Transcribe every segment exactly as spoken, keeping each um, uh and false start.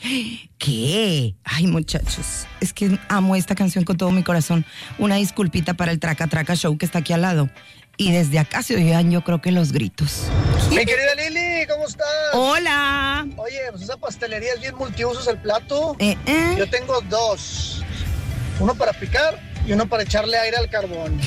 ¿Qué? Ay, muchachos, es que amo esta canción con todo mi corazón. Una disculpita para el Traca Traca Show que está aquí al lado. Y desde acá se oían, yo creo que los gritos. Mi querida Lili, ¿cómo estás? Hola. Oye, pues esa pastelería es bien multiusos el plato. Eh, eh. Yo tengo dos. Uno para picar y uno para echarle aire al carbón.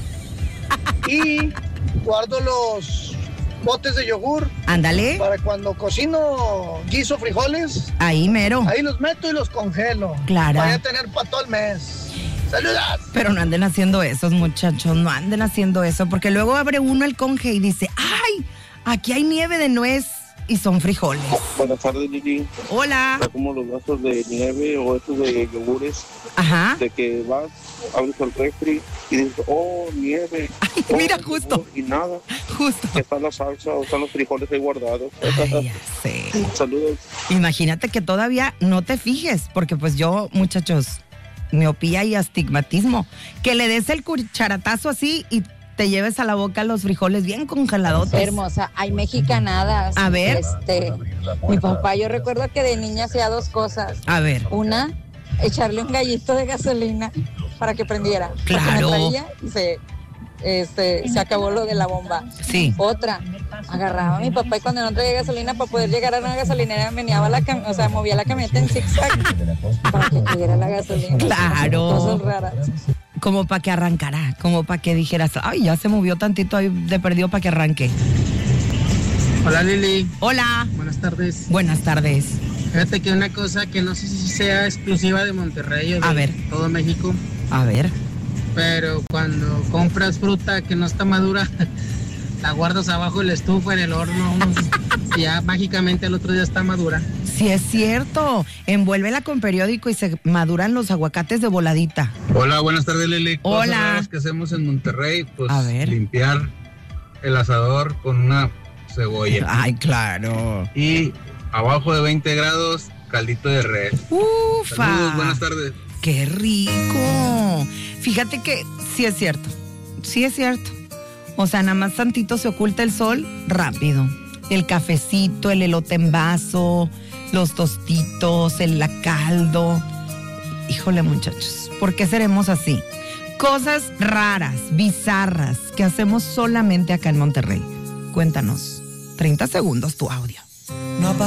Y guardo los botes de yogur. Ándale. Para cuando cocino guiso frijoles. Ahí mero. Ahí los meto y los congelo. Claro. Para ya tener para todo el mes. ¡Saludos! Pero no anden haciendo esos, muchachos, no anden haciendo eso, porque luego abre uno el conge y dice, ¡ay! Aquí hay nieve de nuez y son frijoles. Buenas tardes, Lili. Hola. Está como los vasos de nieve o esos de yogures. Ajá. De que vas, abres el refri y dices, oh, nieve. Ay, oh, mira, justo. Y nada. Justo. Está la salsa o están los frijoles ahí guardados. Ay, ya sé. Saludos. Imagínate que todavía no te fijes, porque pues yo, muchachos, miopía y astigmatismo, que le des el cucharatazo así y te lleves a la boca los frijoles bien congelados. Hermosa, hay mexicanadas. A ver. Este, mi papá, yo recuerdo que de niña hacía dos cosas. A ver. Una, echarle un gallito de gasolina para que prendiera. Claro. Porque me traía y se, este, se acabó lo de la bomba. Sí. Otra, agarraba a mi papá y cuando no traía gasolina para poder llegar a una gasolinera meneaba la cam- o sea, movía la camioneta en zigzag para que cayera la gasolina. Claro. Cosas raras. Como para que arrancara, como para que dijeras, ay, ya se movió tantito ahí de perdido para que arranque. Hola, Lili. Hola. Buenas tardes. Buenas tardes. Fíjate que una cosa que no sé si sea exclusiva de Monterrey o de A ver. todo México, A ver. pero cuando compras fruta que no está madura, la guardas abajo de la estufa en el horno y ya mágicamente el otro día está madura. Sí, es cierto. Envuélvela con periódico y se maduran los aguacates de voladita. Hola, buenas tardes, Lili. Hola. Cosas raras que hacemos en Monterrey, pues A ver. limpiar el asador con una cebolla. Ay, claro. Y abajo de veinte grados, caldito de res. Ufa. Saludos, buenas tardes. ¡Qué rico! Fíjate que sí es cierto. Sí es cierto. O sea, nada más tantito se oculta el sol, rápido. El cafecito, el elote en vaso, los tostitos, el caldo. Híjole, muchachos, ¿por qué seremos así? Cosas raras, bizarras, que hacemos solamente acá en Monterrey. Cuéntanos. treinta segundos tu audio. No